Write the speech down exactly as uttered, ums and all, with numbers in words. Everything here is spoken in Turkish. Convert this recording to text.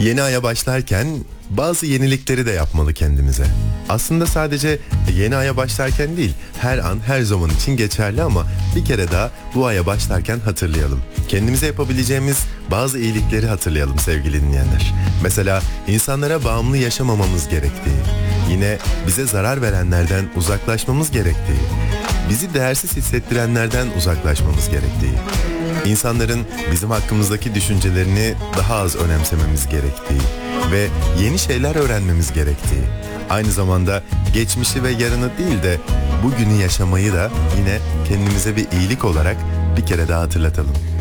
Yeni aya başlarken bazı yenilikleri de yapmalı kendimize. Aslında sadece yeni aya başlarken değil, her an her zaman için geçerli ama bir kere daha bu aya başlarken hatırlayalım. Kendimize yapabileceğimiz bazı iyilikleri hatırlayalım sevgili dinleyenler. Mesela insanlara bağımlı yaşamamamız gerektiği, yine bize zarar verenlerden uzaklaşmamız gerektiği, bizi değersiz hissettirenlerden uzaklaşmamız gerektiği, İnsanların bizim hakkımızdaki düşüncelerini daha az önemsememiz gerektiği ve yeni şeyler öğrenmemiz gerektiği, aynı zamanda geçmişi ve yarını değil de bugünü yaşamayı da yine kendimize bir iyilik olarak bir kere daha hatırlatalım.